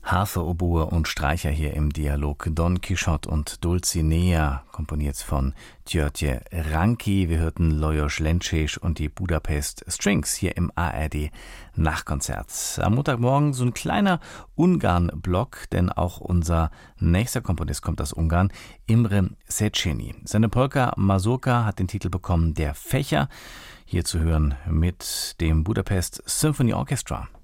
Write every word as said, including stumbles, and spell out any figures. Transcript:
Harfe, Oboe und Streicher hier im Dialog. Don Quixote und Dulcinea, komponiert von György Ránki. Wir hörten Lajos Lencsés und die Budapest Strings hier im A R D Nachkonzert. Am Montagmorgen so ein kleiner Ungarn-Block, denn auch unser nächster Komponist kommt aus Ungarn, Imre Széchenyi. Seine Polka Mazurka hat den Titel bekommen Der Fächer. Hier zu hören mit dem Budapest Symphony Orchestra.